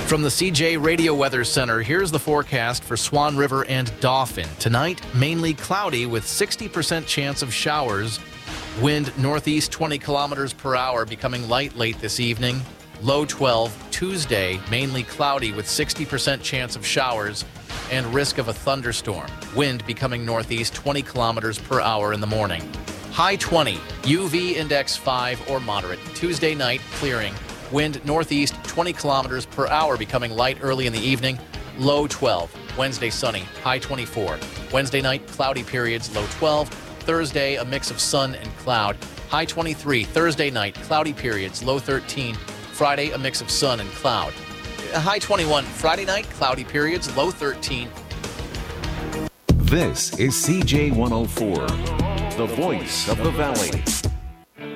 From the CJ Radio Weather Center, here's the forecast for Swan River and Dauphin. Tonight, mainly cloudy with 60% chance of showers. Wind northeast 20 kilometers per hour, becoming light late this evening. Low 12. Tuesday, mainly cloudy with 60% chance of showers and risk of a thunderstorm. Wind becoming northeast 20 kilometers per hour in the morning. High 20. UV index 5 or moderate. Tuesday night, clearing. Wind northeast 20 kilometers per hour, becoming light early in the evening. Low 12. Wednesday sunny, high 24. Wednesday night cloudy periods, low 12. Thursday a mix of sun and cloud, high 23. Thursday night cloudy periods, low 13. Friday a mix of sun and cloud, high 21. Friday night cloudy periods, low 13. This is CJ 104, the voice of the valley.